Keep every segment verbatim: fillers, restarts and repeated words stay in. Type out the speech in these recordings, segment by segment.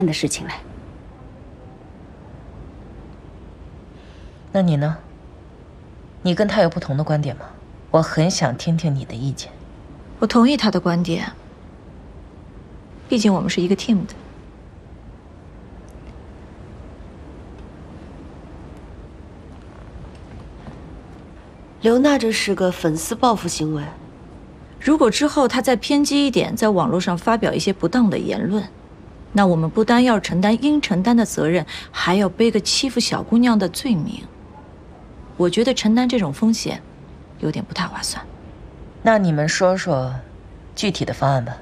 的事情来。 那你呢？你跟他有不同的观点吗？我很想听听你的意见。 我同意他的观点，毕竟我们是一个 team 的。 刘娜这是个粉丝报复行为。 如果之后他再偏激一点，在网络上发表一些不当的言论，那我们不单要承担应承担的责任，还要背个欺负小姑娘的罪名。我觉得承担这种风险，有点不太划算。 那你们说说具体的方案吧。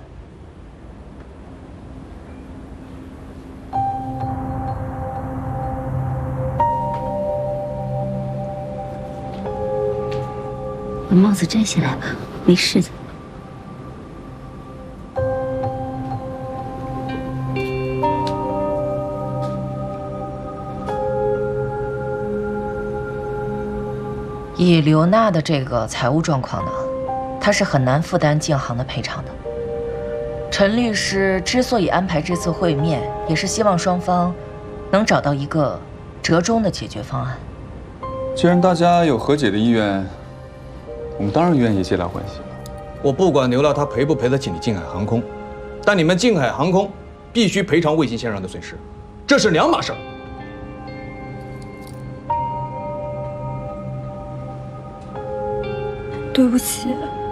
把帽子摘下来吧，没事的。 以刘娜的这个财务状况呢，她是很难负担静航的赔偿的。陈律师之所以安排这次会面，也是希望双方能找到一个折中的解决方案。 既然大家有和解的意愿，我们当然愿意皆大欢喜了。 我不管刘娜她赔不赔得起你静海航空，但你们静海航空必须赔偿魏新先生的损失，这是两码事儿。 对不起，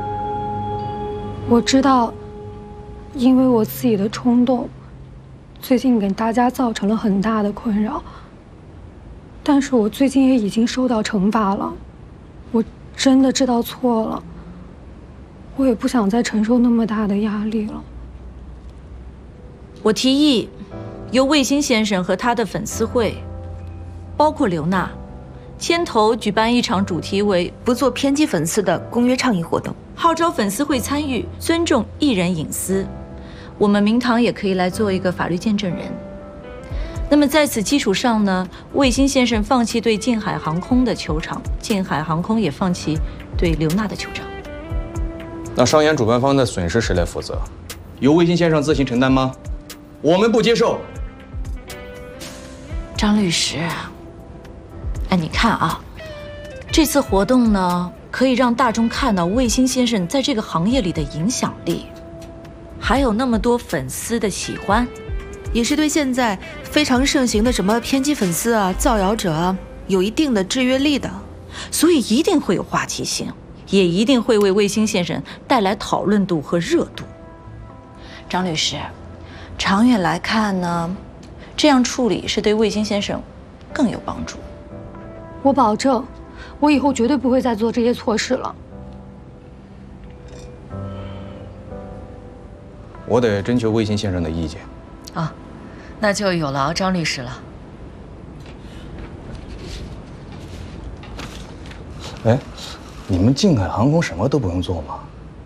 我知道，因为我自己的冲动，最近给大家造成了很大的困扰。但是我最近也已经受到惩罚了，我真的知道错了，我也不想再承受那么大的压力了。 我提议，由魏新先生和他的粉丝会，包括刘娜，牵头举办一场主题为“不做偏激粉丝”的公约倡议活动，号召粉丝会参与，尊重艺人隐私。我们明堂也可以来做一个法律见证人。那么在此基础上呢，魏新先生放弃对静海航空的求偿，静海航空也放弃对刘娜的求偿。 那商演主办方的损失谁来负责？由魏新先生自行承担吗？我们不接受。 张律师，哎，你看啊，这次活动呢，可以让大众看到魏新先生在这个行业里的影响力，还有那么多粉丝的喜欢， 也是对现在非常盛行的什么偏激粉丝啊、造谣者啊，有一定的制约力的， 所以一定会有话题性，也一定会为魏新先生带来讨论度和热度。张律师，长远来看呢，这样处理是对魏新先生更有帮助。 我保证，我以后绝对不会再做这些错事了。 我得征求魏新先生的意见。 啊，那就有劳张律师了。 哎，你们静海航空什么都不用做吗？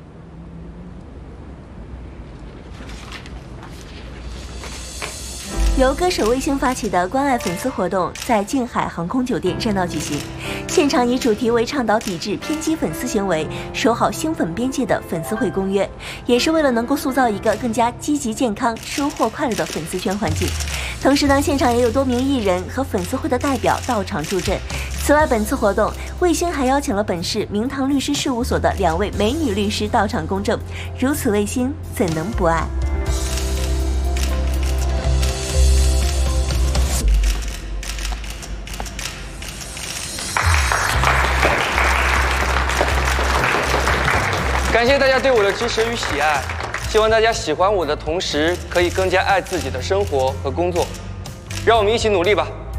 由歌手魏星发起的关爱粉丝活动在静海航空酒店热闹举行，现场以主题为倡导抵制偏激粉丝行为，守好星粉边界的粉丝会公约，也是为了能够塑造一个更加积极、健康、收获快乐的粉丝圈环境。同时呢，现场也有多名艺人和粉丝会的代表到场助阵。此外，本次活动魏星还邀请了本市明堂律师事务所的两位美女律师到场公证，如此魏星怎能不爱？ 感谢大家对我的支持与喜爱，希望大家喜欢我的同时，可以更加爱自己的生活和工作。让我们一起努力吧。